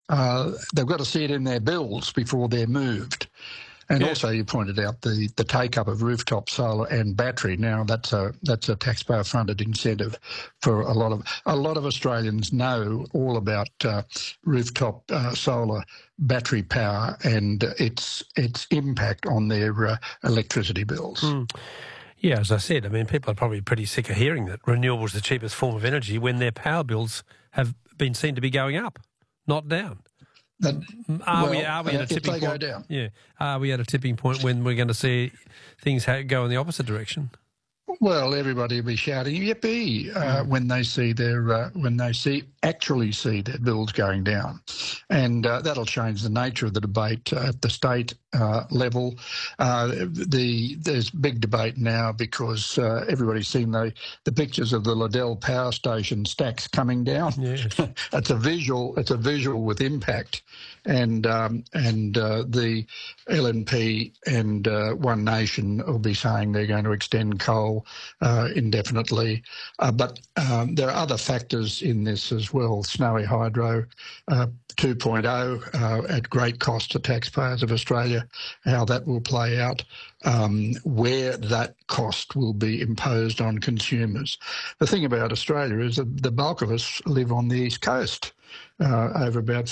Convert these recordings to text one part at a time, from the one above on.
they've got to see it in their bills before they're moved. And also, you pointed out the take-up of rooftop solar and battery. Now, that's a taxpayer-funded incentive for a lot of Australians know all about rooftop solar battery power and its impact on their electricity bills. Yeah, as I said, I mean, people are probably pretty sick of hearing that renewable is the cheapest form of energy when their power bills have been seen to be going up, not down. Are we at a tipping point? Go down. Yeah. Are we at a tipping point when we're going to see things go in the opposite direction? Well, everybody will be shouting "Yippee" when they see actually see their bills going down, and that'll change the nature of the debate at the state level. There's big debate now because everybody's seen the pictures of the Liddell power station stacks coming down. Yes. It's a visual with impact, and the LNP and One Nation will be saying they're going to extend coal indefinitely. But there are other factors in this as well. Snowy Hydro 2.0 at great cost to taxpayers of Australia, how that will play out, where that cost will be imposed on consumers. The thing about Australia is that the bulk of us live on the East Coast. Over about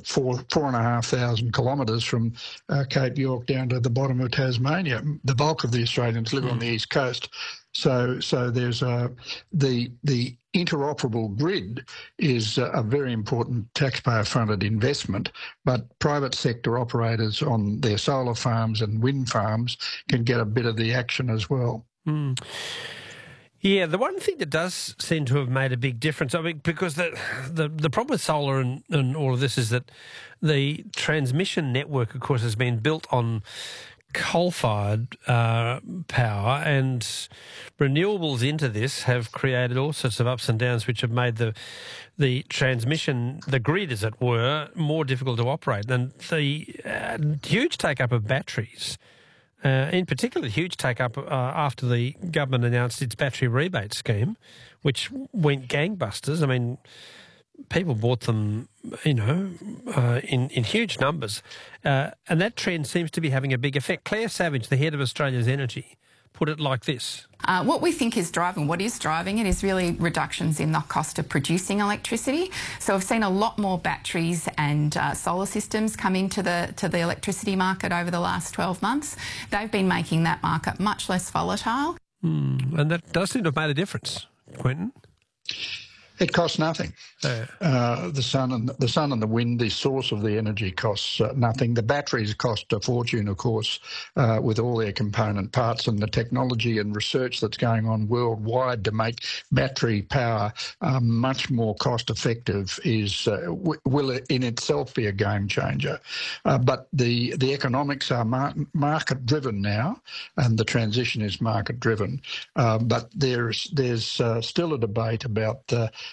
4,500 kilometres from Cape York down to the bottom of Tasmania. The bulk of the Australians live on the East Coast. So there's the interoperable grid is a very important taxpayer-funded investment, but private sector operators on their solar farms and wind farms can get a bit of the action as well. Yeah, the one thing that does seem to have made a big difference, I mean, because the problem with solar and all of this is that the transmission network, of course, has been built on coal-fired power, and renewables into this have created all sorts of ups and downs which have made the transmission, the grid, as it were, more difficult to operate. And the huge take-up of batteries, in particular, huge take-up after the government announced its battery rebate scheme, which went gangbusters. I mean, people bought them, in huge numbers. And that trend seems to be having a big effect. Claire Savage, the head of Australia's Energy, put it like this. What we think is driving it is really reductions in the cost of producing electricity. So we've seen a lot more batteries and solar systems come into the electricity market over the last 12 months. They've been making that market much less volatile. And that does seem to have made a difference, Quentin. It costs nothing. The sun and the wind, the source of the energy, costs nothing. The batteries cost a fortune, of course, with all their component parts, and the technology and research that's going on worldwide to make battery power much more cost effective will in itself be a game changer. But the economics are market driven now, and the transition is market driven. But there's still a debate about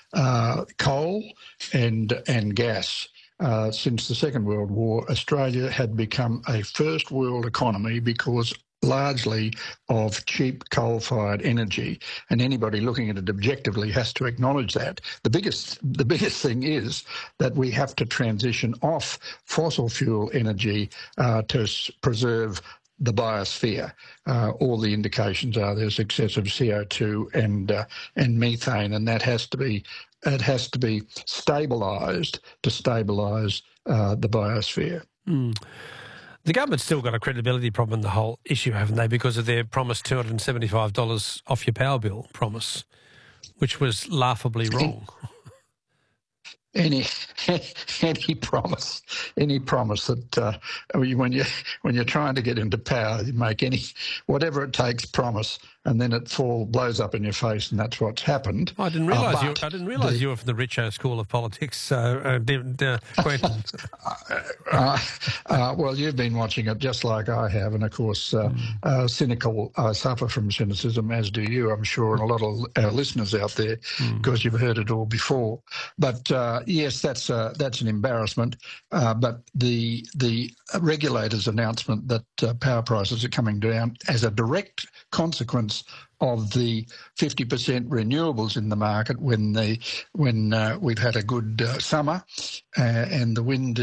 coal and gas. Since the Second World War, Australia had become a first world economy because largely of cheap coal-fired energy, and anybody looking at it objectively has to acknowledge that. The biggest thing is that we have to transition off fossil fuel energy to preserve the biosphere. All the indications are there's excessive CO2 and methane, and that has to be stabilised to stabilise the biosphere. The government's still got a credibility problem in the whole issue, haven't they, because of their promised $275 off your power bill promise, which was laughably wrong. Any promise that when you're trying to get into power, you make whatever it takes promise, and then it blows up in your face, and that's what's happened. I didn't realise you were from the Richo School of Politics, Quentin. Well, you've been watching it just like I have, and of course, cynical. I suffer from cynicism, as do you, I'm sure, and a lot of our listeners out there, because you've heard it all before. But yes, that's an embarrassment. But the regulator's announcement that power prices are coming down as a direct consequence of the 50% renewables in the market when we've had a good summer and the wind